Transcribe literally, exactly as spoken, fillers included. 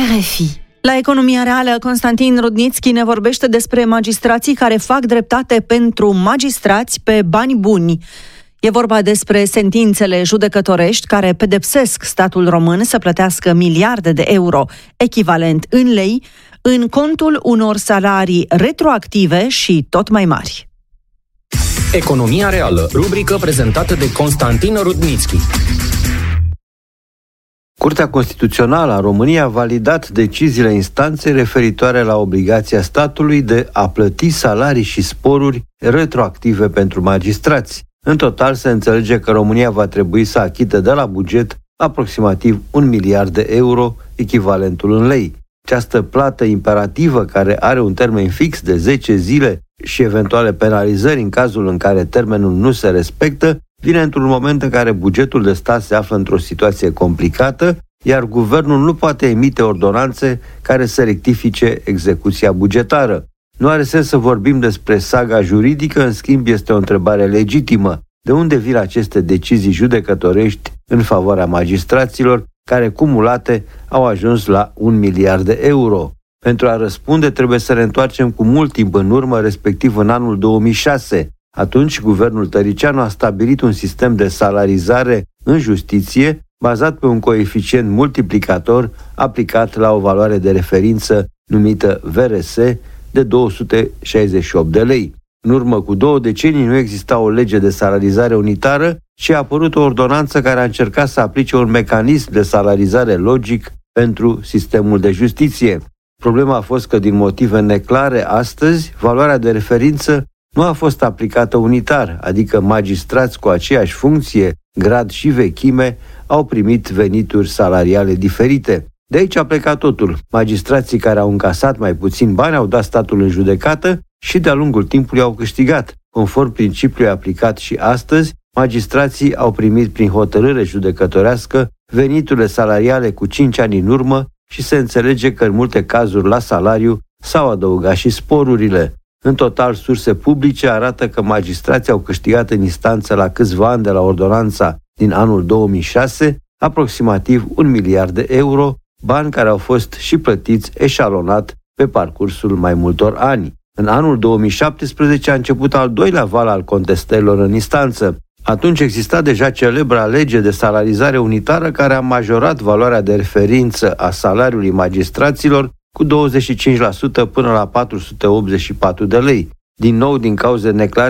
R F I. La Economia Reală, Constantin Rudnițchi ne vorbește despre magistrații care fac dreptate pentru magistrați pe bani buni. E vorba despre sentințele judecătorești care pedepsesc statul român să plătească miliarde de euro, echivalent în lei, în contul unor salarii retroactive și tot mai mari. Economia Reală, rubrică prezentată de Constantin Rudnițchi. Curtea Constituțională a României a validat deciziile instanței referitoare la obligația statului de a plăti salarii și sporuri retroactive pentru magistrați. În total se înțelege că România va trebui să achite de la buget aproximativ un miliard de euro, echivalentul în lei. Această plată imperativă, care are un termen fix de zece zile și eventuale penalizări în cazul în care termenul nu se respectă, vine într-un moment în care bugetul de stat se află într-o situație complicată, iar guvernul nu poate emite ordonanțe care să rectifice execuția bugetară. Nu are sens să vorbim despre saga juridică, în schimb este o întrebare legitimă. De unde vin aceste decizii judecătorești în favoarea magistraților, care cumulate au ajuns la un miliard de euro? Pentru a răspunde trebuie să ne întoarcem cu mult timp în urmă, respectiv în anul două mii șase. Atunci, guvernul Tăricianu a stabilit un sistem de salarizare în justiție bazat pe un coeficient multiplicator aplicat la o valoare de referință numită V R S de două sute șaizeci și opt de lei. În urmă cu două decenii nu exista o lege de salarizare unitară și a apărut o ordonanță care a încercat să aplice un mecanism de salarizare logic pentru sistemul de justiție. Problema a fost că, din motive neclare, astăzi, valoarea de referință nu a fost aplicată unitar, adică magistrați cu aceeași funcție, grad și vechime au primit venituri salariale diferite. De aici a plecat totul. Magistrații care au încasat mai puțin bani au dat statul în judecată și de-a lungul timpului au câștigat. Conform principiului aplicat și astăzi, magistrații au primit prin hotărâre judecătorească veniturile salariale cu cinci ani în urmă și se înțelege că în multe cazuri la salariu s-au adăugat și sporurile. În total, surse publice arată că magistrații au câștigat în instanță la câțiva ani de la ordonanța din anul două mii șase aproximativ un miliard de euro, bani care au fost și plătiți eșalonat pe parcursul mai multor ani. În anul două mii șaptesprezece a început al doilea val al contestărilor în instanță. Atunci exista deja celebra lege de salarizare unitară care a majorat valoarea de referință a salariului magistraților cu douăzeci și cinci la sută până la patru sute optzeci și patru de lei. Din nou, din cauze neclare,